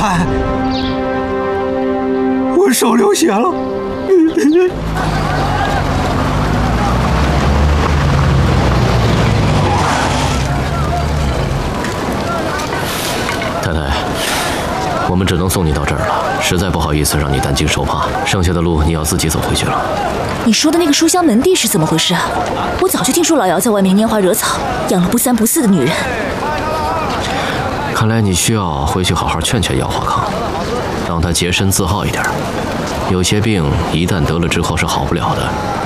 惨，我手流血了。 太太，我们只能送你到这儿了，实在不好意思让你担惊受怕，剩下的路你要自己走回去了。 你说的那个书香门第是怎么回事啊？我早就听说老姚在外面拈花惹草，养了不三不四的女人。 看来你需要回去好好劝劝姚华康，让他洁身自好一点。有些病一旦得了之后是好不了的。